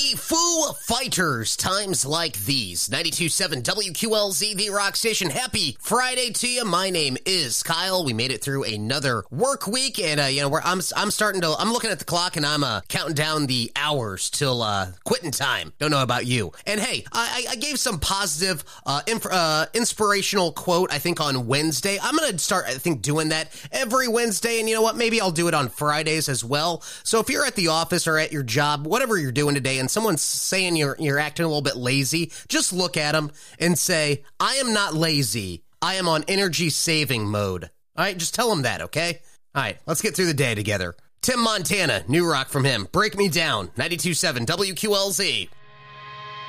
The Foo Fighters, times like these. 92.7 WQLZ, the rock station. Happy Friday to you. My name is Kyle. We made it through another work week, and I'm looking at the clock, and I'm counting down the hours till quitting time. Don't know about you. And hey, I gave some positive, inspirational quote, I think, on Wednesday. I'm gonna start, I think, doing that every Wednesday, and you know what? Maybe I'll do it on Fridays as well. So if you're at the office or at your job, whatever you're doing today, and someone's saying you're acting a little bit lazy, just look at them and say, I am not lazy. I am on energy saving mode. All right, just tell them that, okay? All right, let's get through the day together. Tim Montana, new rock from him. Break Me Down, 92.7 WQLZ.